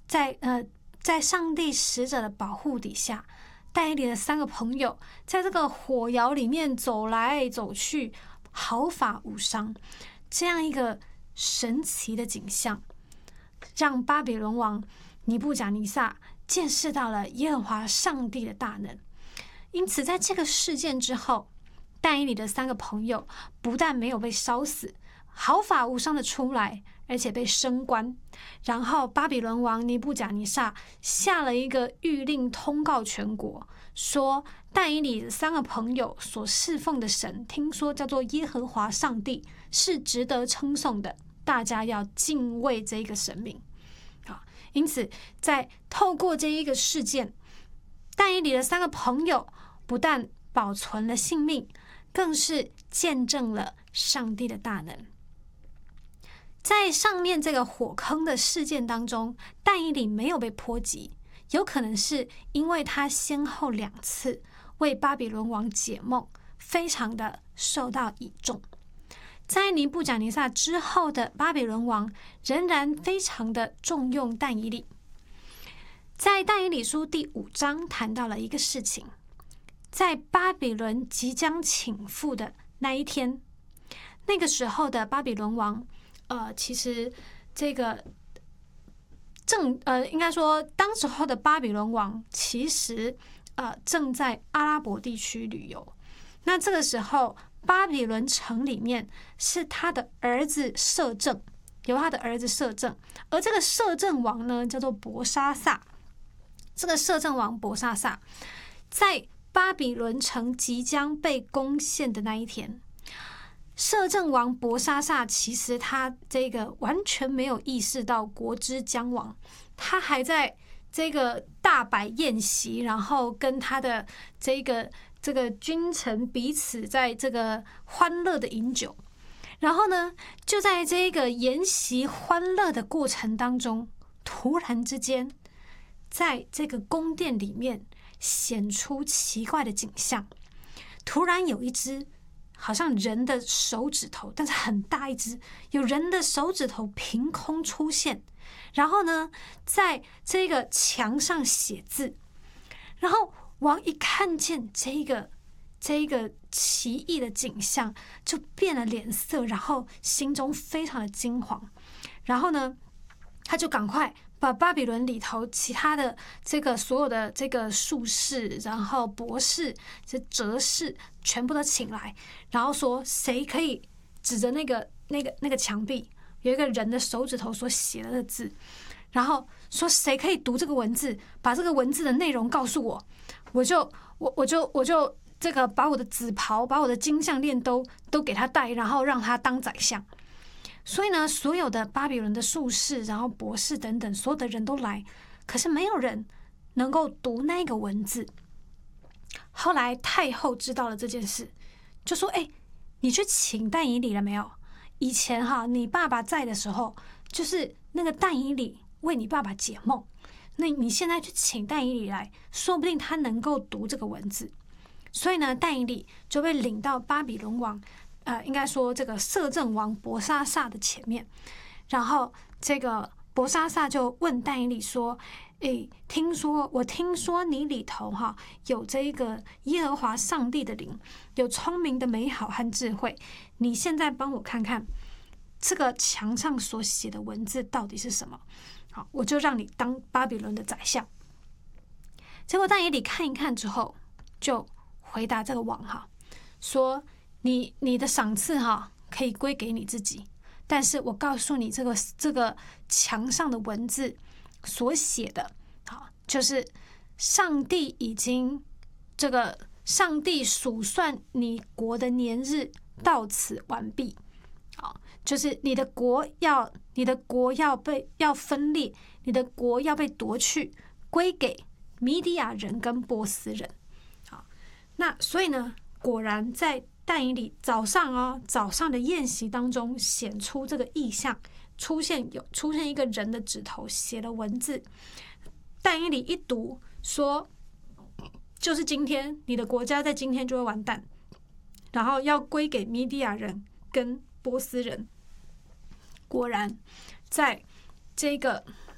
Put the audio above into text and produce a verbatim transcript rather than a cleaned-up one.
在呃在上帝使者的保护底下，但以理的三个朋友在这个火窑里面走来走去，毫发无伤。这样一个神奇的景象，让巴比伦王尼布甲尼撒见识到了耶和华上帝的大能。因此在这个事件之后，但以理的三个朋友不但没有被烧死，毫发无伤的出来，而且被升官。然后巴比伦王尼布甲尼撒下了一个谕令，通告全国，说但以理的三个朋友所侍奉的神，听说叫做耶和华上帝，是值得称颂的，大家要敬畏这一个神明。好，因此在透过这一个事件，但以理的三个朋友不但保存了性命，更是见证了上帝的大能。在上面这个火坑的事件当中，但以理没有被波及，有可能是因为他先后两次为巴比伦王解梦，非常的受到倚重。在尼布甲尼撒之后的巴比伦王仍然非常的重用但以理。在但以理书第五章谈到了一个事情，在巴比伦即将倾覆的那一天，那个时候的巴比伦王呃，其实这个正呃，应该说当时候的巴比伦王其实呃正在阿拉伯地区旅游。那这个时候巴比伦城里面是他的儿子摄政，由他的儿子摄政，而这个摄政王呢叫做伯沙撒。这个摄政王伯沙撒在巴比伦城即将被攻陷的那一天，摄政王伯沙撒其实他这个完全没有意识到国之将亡，他还在这个大摆宴席，然后跟他的这个这个君臣彼此在这个欢乐的饮酒。然后呢，就在这个宴席欢乐的过程当中，突然之间在这个宫殿里面显出奇怪的景象。突然有一只好像人的手指头，但是很大一只，有人的手指头凭空出现，然后呢在这个墙上写字。然后王一看见这个这个奇异的景象，就变了脸色，然后心中非常的惊惶。然后呢他就赶快把巴比伦里头其他的这个所有的这个术士，然后博士、这哲士全部都请来，然后说谁可以指着那个那个那个墙壁有一个人的手指头所写的字，然后说谁可以读这个文字，把这个文字的内容告诉我，我就我我就我就这个把我的紫袍、把我的金项链都都给他戴，然后让他当宰相。所以呢，所有的巴比伦的术士，然后博士等等，所有的人都来，可是没有人能够读那个文字。后来太后知道了这件事，就说：“哎，你去请但以理了没有？以前哈，你爸爸在的时候，就是那个但以理为你爸爸解梦。那你现在去请但以理来，说不定他能够读这个文字。”所以呢，但以理就被领到巴比伦王。呃，应该说这个摄政王伯沙撒的前面，然后这个伯沙撒就问但以理说：“诶，听说我听说你里头哈有这个耶和华上帝的灵，有聪明的美好和智慧，你现在帮我看看这个墙上所写的文字到底是什么？好，我就让你当巴比伦的宰相。”结果但以理看一看之后，就回答这个王哈说。你你的赏赐哈可以归给你自己，但是我告诉你，这个这个墙上的文字所写的，好，就是上帝已经这个上帝数算你国的年日到此完毕，好，就是你的国要你的国要被要分裂，你的国要被夺去，归给米底亚人跟波斯人，好，那所以呢，果然在但以理早上哦，早上的宴席当中显出这个异象，出现有出现一个人的指头写了文字。但以理一读说，就是今天你的国家在今天就会完蛋，然后要归给米底亚人跟波斯人。果然，在这个